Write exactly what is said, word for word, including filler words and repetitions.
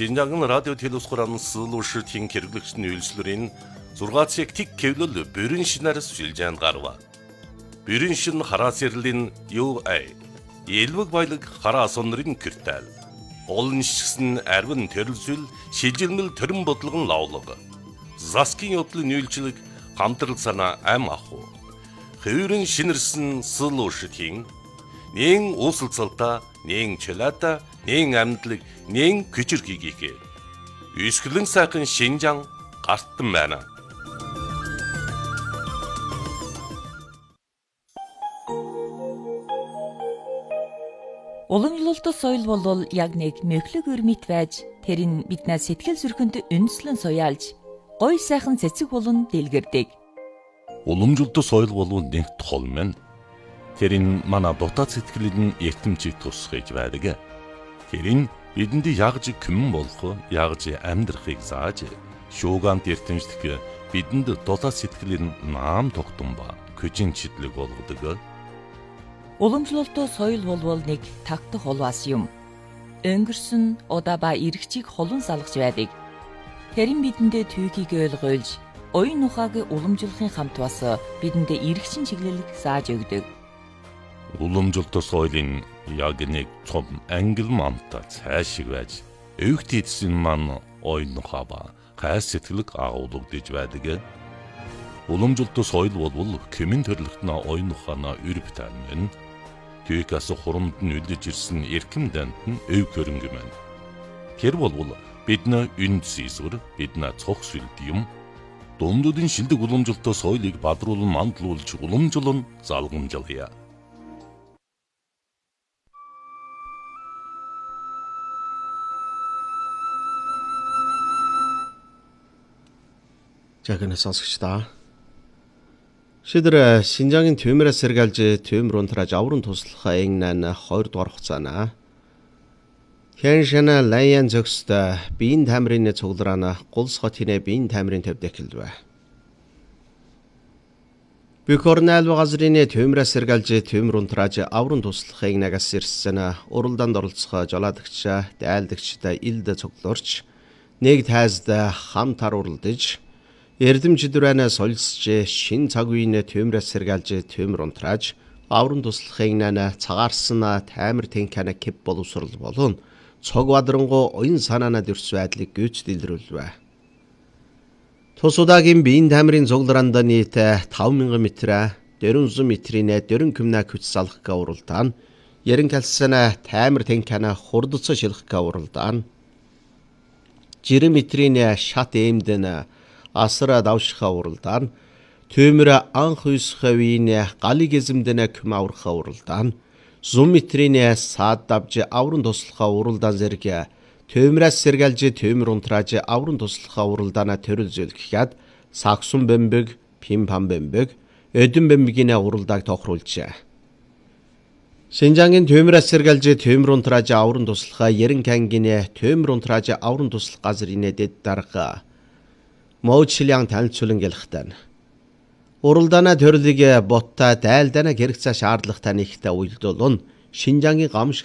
Шинжаангын радио телевизхуран сылуушртын хэрэглэгчний үйлчлэрийн зургаат цаг тик кевлөл бүрэн шинээр сүлжээнд гарва. Бүрэн шин хараас ярлийн ю эй. Элвэг баялаг хараа сонрын киртал. Олон шигсэн арвин төрөлсөл шилжилмэл төрөн бодлогон лавлаг. Заскин явдлын үйлчлэг хамтрал санаа ам аху. Хэврэн шинэрсэн сылуушртын нэн уусалцалта нэн чөлата нэн амьдлаг нэн күчирхийгээ үсгэлэн сайхан Шинжаан гартан байна. Уламжлалт соёл бол яг нэг мөхлөг өрмит байж тэрийн биднээс сэтгэл зүрхэнд үндэслэн суяалж гой сайхан цэцэг болон дэлгэрдэг. Уламжлалт соёл бол нэг тол мэн. Тэрийн манай дотоод сэтгэлийн эртэмчийг тусгаж байдаг. Тэрийн бидэнд ягж күмэн болох, ягж амьдрахыг зааж, шуугант эртэмжлэх бидэнд дотоод сэтгэлийн наам тогтсон ба күчин читлэг болгодог. Уламжлалт соёл бол нэг тагтах холваас юм. Өнгөрсөн удаа ба эргчийг холон салгаж байдаг. Тэрийн бидэндээ түүхийг ойлгуулж, оюун ухааг уламжлахын хамт бас бидэндээ эргчин чиглэлийг зааж өгдөг. Уламжлалт соёлын яг нэг цом ангил мамта цаашиг байж өвгт эдсэн ман оюун ухаа ба гай сэтгэлэг агуулгадж байдаг. Уламжлалт соёл бол кемэн төрлөختнө оюун ухаана үрб тань. Түүхээс хурамд нь үлдэж ирсэн эрхэм дант нь өв хөрөнгө мэн. Тэр бол бидний үнд сисүр бидний цог сүлд юм. Дундуудын шилдэг уламжлалт соёлыг бадруулан мандлуулж уламжлан залгамжлая. 작은 сонсогчдаа шидэр Шинжаангийн төмөрөөс сэргэлж төмөр унтраж аврын туслахаа эгнэн хоёр дугаар хугацаана хэншана лаян зөкстө биен тамирын цуглараана гулс хотины биен тамирын төвд эхэлвэ. Бикорнал газрын төмөрөөс сэргэлж төмөр унтраж аврын туслахаа эгнагаас ирсэн уралдаанд оролцох жолоодогч дайлдагчтай илд цугларч нэг тайзд хамтар уралдаж эрдэмждүрэнэ солилцж шин цаг үеийн төмөрөөс сэргэлж төмөр унтрааж аврын туслахыг нана цагаарсан таймер тэнкана кеп боловсрал болон цог бадрангу оюун санаанад өрс байдлыг гүйж дэлгэрүүлвэ. Тус удаагийн биен тамирын цуглараанд нийт таван мянган метр, дөрвөн метрийн дөрвөн км хүч салах га уралдаан, ярин калсан таймер тэнкана хурдц шилэх га уралдаан, жирэн метрийн шат эмдэн асра давшха уралдаан, төмөр анх үсхавийн галыг эзэмдэнэ күм аврха уралдаан, зум метрийн саад давж аврын туслахаа уралдаан зэрэг төмөрөөс сэргэлж төмөр унтрааж аврын туслахаа уралдаана төрөлзөлгөхөд саксун бэмбэг, пимпам бэмбэг, өдөн бэмбэгийн уралдааг тохируулжээ. Шинжаангийн төмөрөөс сэргэлж төмөр унтрааж аврын туслахаа ярин кангийн төмөр унтрааж аврын туслах газрын дэд дарга Моучлиан танилцуулан гэлхтэн. Уралдаана төрлөгийг ботта дайлдана хэрэгцээ шаардлагатай нэгтэй уйлдуулн Шинжаангийн гамшиг